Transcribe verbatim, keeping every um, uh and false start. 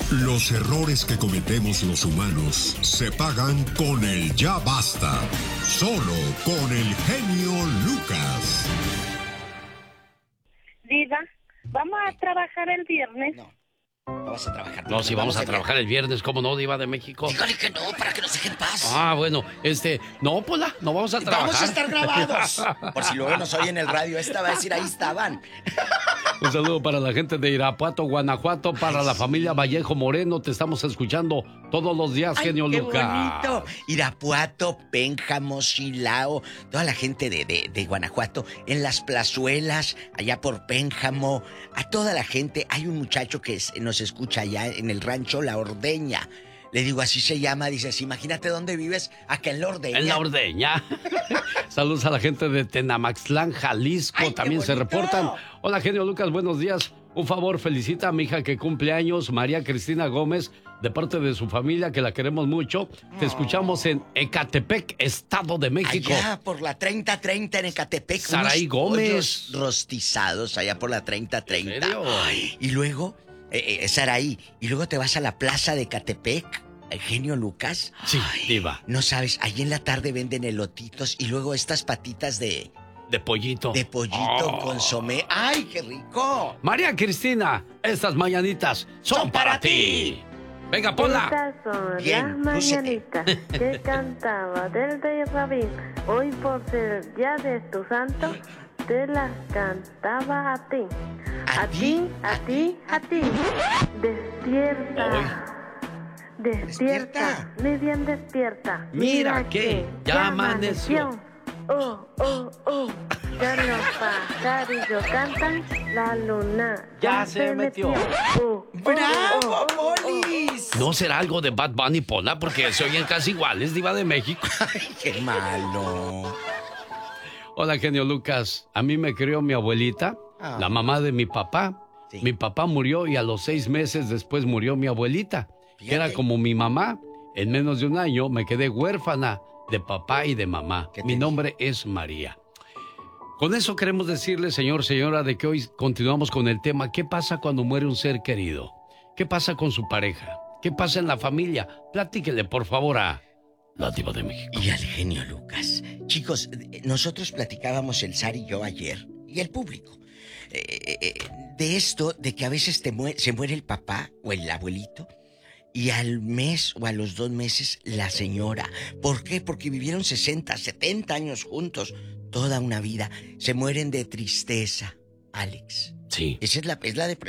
Los errores que cometemos los humanos se pagan con el ya basta. Solo con el genio Lucas. Diva, ¿vamos a trabajar el viernes? No. Vamos a trabajar. No, si vamos a trabajar el viernes, ¿cómo no, Diva de México? Dígale que no, para que nos dejen paz. Ah, bueno, este, no, Pola, no vamos a trabajar. Vamos a estar grabados. Por si luego nos oyen en el radio, esta va a decir, ahí estaban. Un saludo para la gente de Irapuato, Guanajuato, para Ay, la sí. familia Vallejo Moreno, te estamos escuchando todos los días, Ay, genio qué Lucas. bonito. Irapuato, Pénjamo, Silao, toda la gente de, de, de Guanajuato, en las plazuelas, allá por Pénjamo, a toda la gente. Hay un muchacho que es- nos escucha allá en el rancho La Ordeña. Le digo, así se llama, dices, imagínate dónde vives, acá en La Ordeña. En la ordeña. Saludos a la gente de Tenamaxtlán, Jalisco, Ay, qué también se bonito. reportan. Hola, genio Lucas, buenos días. Un favor, felicita a mi hija que cumple años, María Cristina Gómez, de parte de su familia, que la queremos mucho. Te escuchamos en Ecatepec, Estado de México. Allá por la treinta treinta en Ecatepec. Saraí unos Gómez. pollos rostizados allá por la treinta treinta. ¿En serio? Ay, y luego, eh, eh, Saraí, y luego te vas a la plaza de Ecatepec, el genio Lucas. Sí, Diva, No sabes, ahí en la tarde venden elotitos y luego estas patitas de, de pollito. de pollito Oh. consomé. ¡Ay, qué rico! María Cristina, estas mañanitas son, Son para, para ti. ti. Venga, ponla. Estas son Bien, las lúcete. mañanitas que cantaba del rey Rabín. Hoy por ser día de tu santo, te las cantaba a ti. ¿A A ti? ti, a ti, a ti. Despierta. Despierta, mi bien despierta. Mira que ya amaneció. Oh, oh, oh. Ya los pajarillos cantan, la luna Ya se metió. Oh, oh, ¡Bravo, oh, oh, oh. Polis! ¿No será algo de Bad Bunny, Pola? Porque se oyen casi iguales, Diva de México. ¡Ay, qué malo! Hola, genio Lucas. A mí me crió mi abuelita, Ah. la mamá de mi papá. Sí. Mi papá murió y a los seis meses después murió mi abuelita, que era Fíjate. como mi mamá. En menos de un año me quedé huérfana de papá y de mamá. ¿Qué te Mi dije? nombre es María. Con eso queremos decirle, señor, señora, de que hoy continuamos con el tema. ¿Qué pasa cuando muere un ser querido? ¿Qué pasa con su pareja? ¿Qué pasa en la familia? Platíquele, por favor, a la Diva de México. Y al genio Lucas. Chicos, eh, nosotros platicábamos el Zar y yo ayer, y el público, eh, eh, de esto, de que a veces te mue- se muere el papá o el abuelito, y al mes o a los dos meses la señora. ¿Por qué? Porque vivieron sesenta, setenta años juntos, toda una vida. Se mueren de tristeza, Alex. Sí. Esa es la, es la depresión.